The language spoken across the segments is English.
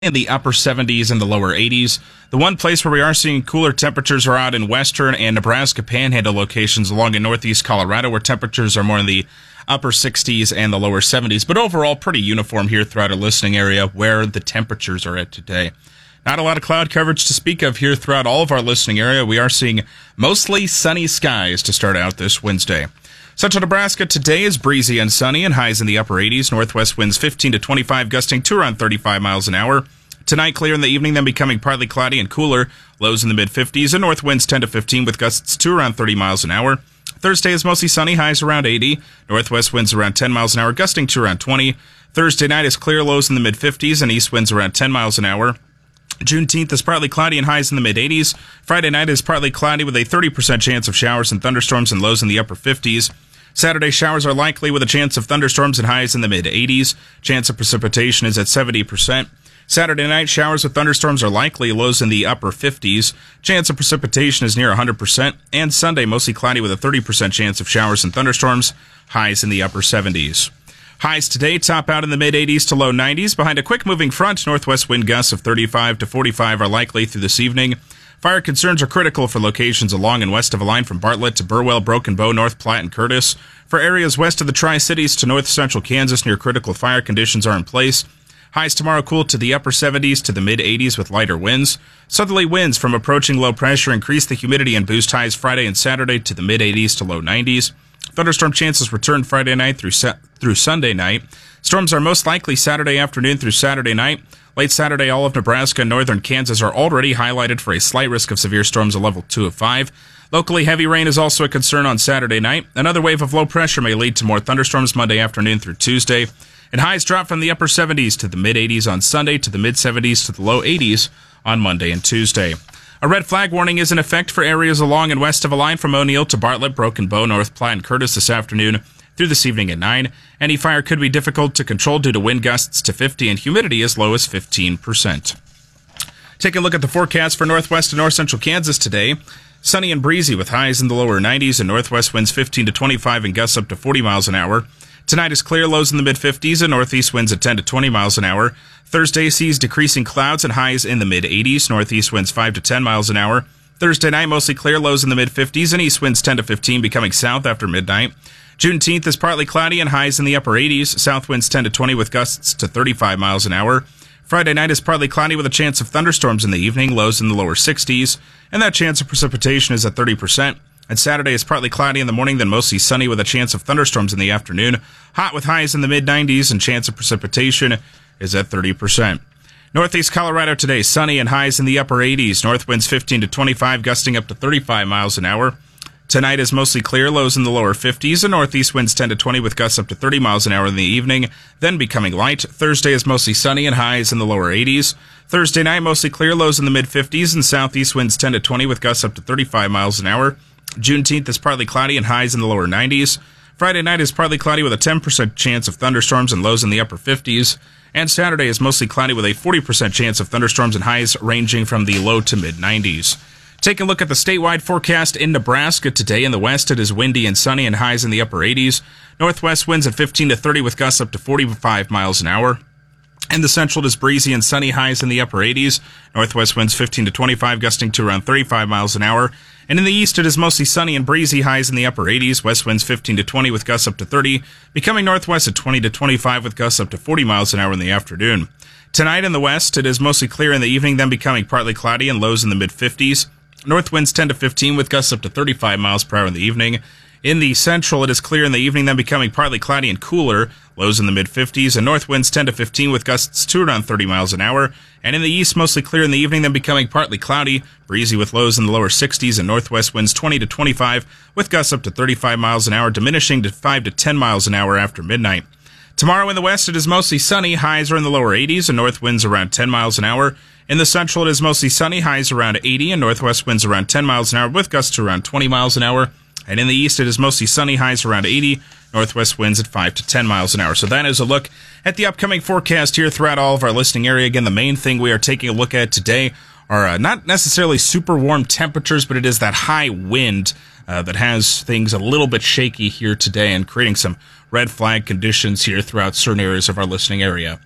in the upper 70s and the lower 80s. The one place where we are seeing cooler temperatures are out in western and Nebraska Panhandle locations along in northeast Colorado, where temperatures are more in the upper 60s and the lower 70s. But overall, pretty uniform here throughout our listening area where the temperatures are at today. Not a lot of cloud coverage to speak of here throughout all of our listening area. We are seeing mostly sunny skies to start out this Wednesday. Central Nebraska today is breezy and sunny and highs in the upper 80s. Northwest winds 15 to 25, gusting to around 35 miles an hour. Tonight, clear in the evening, then becoming partly cloudy and cooler. Lows in the mid-50s and north winds 10 to 15 with gusts to around 30 miles an hour. Thursday is mostly sunny, highs around 80. Northwest winds around 10 miles an hour, gusting to around 20. Thursday night is clear, lows in the mid-50s and east winds around 10 miles an hour. Juneteenth is partly cloudy and highs in the mid-80s. Friday night is partly cloudy with a 30% chance of showers and thunderstorms and lows in the upper 50s. Saturday showers are likely with a chance of thunderstorms and highs in the mid-80s. Chance of precipitation is at 70%. Saturday night showers with thunderstorms are likely, lows in the upper 50s. Chance of precipitation is near 100%. And Sunday mostly cloudy with a 30% chance of showers and thunderstorms, highs in the upper 70s. Highs today top out in the mid-80s to low 90s. Behind a quick-moving front, northwest wind gusts of 35 to 45 are likely through this evening. Fire concerns are critical for locations along and west of a line from Bartlett to Burwell, Broken Bow, North Platte, and Curtis. For areas west of the Tri-Cities to north-central Kansas, near critical fire conditions are in place. Highs tomorrow cool to the upper 70s to the mid-80s with lighter winds. Southerly winds from approaching low pressure increase the humidity and boost highs Friday and Saturday to the mid-80s to low 90s. Thunderstorm chances return Friday night through Sunday night. Storms are most likely Saturday afternoon through Saturday night. Late Saturday, all of Nebraska and northern Kansas are already highlighted for a slight risk of severe storms, a level 2 of 5. Locally, heavy rain is also a concern on Saturday night. Another wave of low pressure may lead to more thunderstorms Monday afternoon through Tuesday. And highs drop from the upper 70s to the mid-80s on Sunday to the mid-70s to the low 80s on Monday and Tuesday. A red flag warning is in effect for areas along and west of a line from O'Neill to Bartlett, Broken Bow, North Platte, and Curtis this afternoon through this evening at 9. Any fire could be difficult to control due to wind gusts to 50 and humidity as low as 15%. Take a look at the forecast for northwest and north central Kansas today. Sunny and breezy with highs in the lower 90s and northwest winds 15 to 25 and gusts up to 40 miles an hour. Tonight is clear, lows in the mid-50s and northeast winds at 10 to 20 miles an hour. Thursday sees decreasing clouds and highs in the mid-80s, northeast winds 5 to 10 miles an hour. Thursday night mostly clear, lows in the mid-50s and east winds 10 to 15, becoming south after midnight. Juneteenth is partly cloudy and highs in the upper 80s, south winds 10 to 20 with gusts to 35 miles an hour. Friday night is partly cloudy with a chance of thunderstorms in the evening, lows in the lower 60s, and that chance of precipitation is at 30%. And Saturday is partly cloudy in the morning, then mostly sunny with a chance of thunderstorms in the afternoon. Hot with highs in the mid-90s and chance of precipitation is at 30%. Northeast Colorado today, sunny and highs in the upper 80s. North winds 15 to 25, gusting up to 35 miles an hour. Tonight is mostly clear, lows in the lower 50s, and northeast winds 10 to 20 with gusts up to 30 miles an hour in the evening, then becoming light. Thursday is mostly sunny and highs in the lower 80s. Thursday night mostly clear, lows in the mid-50s, and southeast winds 10 to 20 with gusts up to 35 miles an hour. Juneteenth is partly cloudy and highs in the lower 90s. Friday night is partly cloudy with a 10% chance of thunderstorms and lows in the upper 50s. And Saturday is mostly cloudy with a 40% chance of thunderstorms and highs ranging from the low to mid-90s. Take a look at the statewide forecast in Nebraska today. In the west, it is windy and sunny and highs in the upper 80s. Northwest winds at 15 to 30 with gusts up to 45 miles an hour. In the central, it is breezy and sunny, highs in the upper 80s. Northwest winds 15 to 25, gusting to around 35 miles an hour. And in the east, it is mostly sunny and breezy, highs in the upper 80s. West winds 15 to 20 with gusts up to 30, becoming northwest at 20 to 25 with gusts up to 40 miles an hour in the afternoon. Tonight in the west, it is mostly clear in the evening, then becoming partly cloudy and lows in the mid-50s. North winds 10 to 15 with gusts up to 35 miles per hour in the evening. In the central, it is clear in the evening, then becoming partly cloudy and cooler, lows in the mid-50s, and north winds 10 to 15 with gusts to around 30 miles an hour. And in the east, mostly clear in the evening, then becoming partly cloudy, breezy with lows in the lower 60s, and northwest winds 20 to 25 with gusts up to 35 miles an hour, diminishing to 5 to 10 miles an hour after midnight. Tomorrow in the west, it is mostly sunny, highs are in the lower 80s, and north winds around 10 miles an hour. In the central, it is mostly sunny, highs around 80, and northwest winds around 10 miles an hour with gusts to around 20 miles an hour. And in the east, it is mostly sunny, highs around 80, northwest winds at 5 to 10 miles an hour. So that is a look at the upcoming forecast here throughout all of our listening area. Again, the main thing we are taking a look at today are not necessarily super warm temperatures, but it is that high wind that has things a little bit shaky here today and creating some red flag conditions here throughout certain areas of our listening area.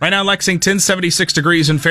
Right now, Lexington, 76 degrees in Fahrenheit.